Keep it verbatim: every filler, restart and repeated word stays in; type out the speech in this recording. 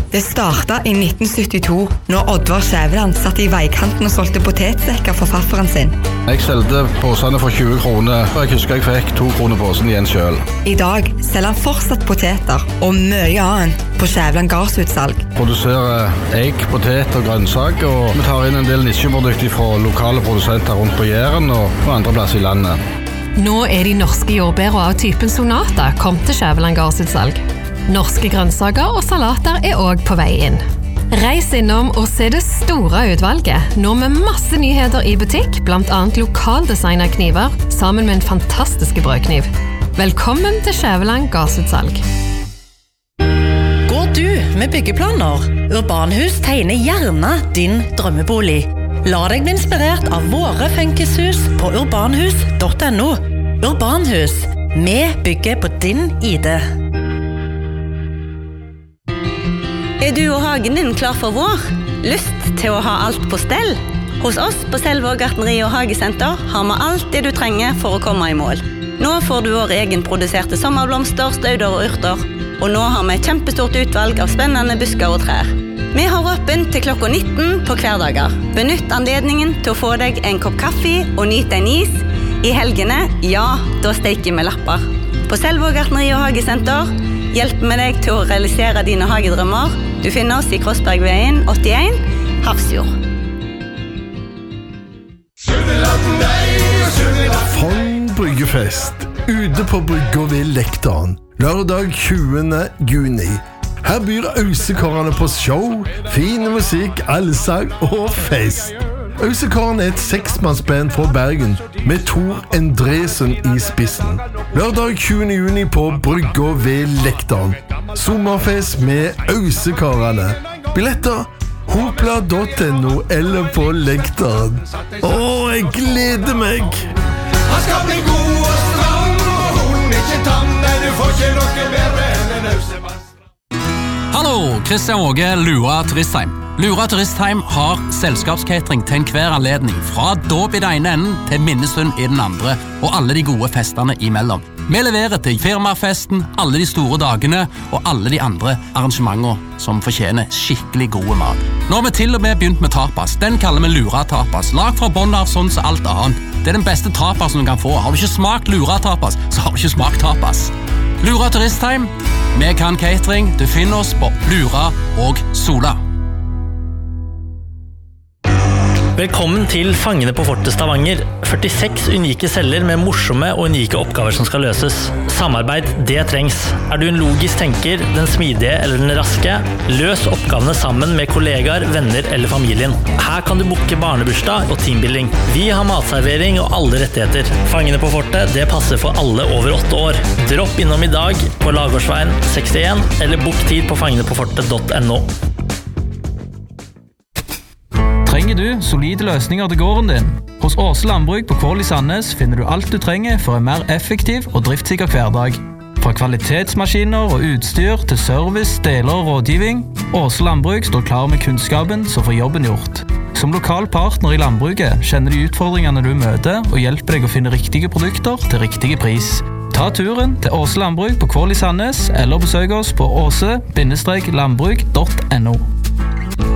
Det startet i nitten syttito, når Oddvar Skjæveland satt i veikanten og solgte potetsekker for farfaren sin. Jeg solgte påsene for tjue kroner, og jeg husker jeg fikk to kroner påsen igjen selv. I dag selger han fortsatt poteter og mye annet på Skjæveland gardsutsalg. Produserer egg, potet og grønnsak, og vi tar inn en del nisjeprodukter fra lokale produsenter rundt på Jæren og på andre plasser i landet. Nå er de norske jordbærer av typen Sonata kommet til Skjæveland gardsutsalg. Norske grønnsaker og salater er også på vei inn. Reis innom og se det store utvalget, nå med masse nyheter i butikk, blant annet lokaldesignet kniver, sammen med en fantastisk brødkniv. Velkommen til Skjæveland gardsutsalg. Går du med byggeplaner? Urbanhus tegner gjerne din drømmebolig. La deg bli inspirert av våre funkishus på urbanhus punktum no. Urbanhus, vi bygger på din I D. Er du og hagen din klar for vår? Lyst til å ha alt på stell? Hos oss på Selvåg gartneri og hagesenter har vi alt det du trenger for å komme i mål. Nå får du vår egenproduserte sommerblomster, stauder og urter. Og nå har vi et kjempestort utvalg av spennende busker og trær. Vi har åpent til klokka nitten på hverdager. Benytt anledningen til å få deg en kopp kaffe og nyte en is. I helgene, ja, da steker vi lapper. På Selvåg gartneri og hagesenter hjelper vi deg til å realisere dine hagedrømmer. Du finner oss i Krossbergveien åttien, Hafrsfjord. Fogn bryggefest, ute på brygga ved Lektan, lørdag tjuende juni. Her byr Ausekårene på show, fin musikk, allsang og fest. Ausekårene er et seksmannsband fra Bergen, med Tor Endresen i spissen. Lørdag tjuende juni på brygga ved Lektan. Sommerfest med Ausekårene. Billetter hopla punktum no eller på Lektan. Åh, jeg gleder meg! Han skal bli god og stram, og hun ikke tam, men du får ikke noe bedre enn en Ausebass. Hallo, Kristian Åge, Lura Turistheim. Lura Turistheim har selskapskatering til enhver anledning, fra dåp i den ene enden til Minnesund i den andre, og alle de gode festene imellom. Vi leverer til firmafesten, alle de store dagene og alle de andre arrangementer som fortjener skikkelig gode mat. Nå har vi til og med begynt med tapas. Den kaller vi Lura tapas, lag fra bånn av sånn som alt annet. Det er den beste tapasen du kan få. Har du ikke smakt Lura tapas, så har du ikke smakt tapas. Lura Turistheim, vi kan catering. Du finner oss på Lura og Sola. Velkommen til Fangene på Fortet Stavanger. førtiseks unike celler med morsomme og unike oppgaver som skal løses. Samarbeid, det trengs. Er du en logisk tenker, den smidige eller den raske? Løs oppgavene sammen med kollegaer, venner eller familien. Her kan du booke barnebursdag og teambuilding. Vi har matservering og alle rettigheter. Fangene på Fortet, det passer for alle over åtte år. Dropp innom i dag på Lagårdsveien sekstien, eller book tid på fangene på fortet punktum no. Trenger du solide løsninger til gården din? Hos Åse Landbruk på Kål i Sandnes finner du alt du trenger for en mer effektiv og driftssikker hverdag. Fra kvalitetsmaskiner og utstyr til service, deler og rådgivning, Åse Landbruk står klar med kunnskapen som får jobben gjort. Som lokal partner i landbruket kjenner de utfordringene du møter og hjelper deg å finne riktige produkter til riktige pris. Ta turen til Åse Landbruk på Kål i Sandnes eller besøk oss på åse landbruk punktum no.